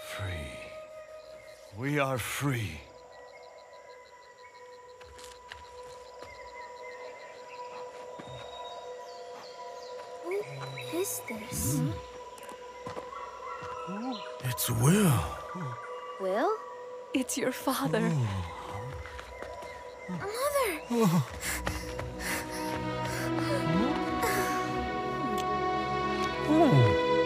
Free. We are free. Who is this? It's Will. Will? It's your father. Mother! Oh.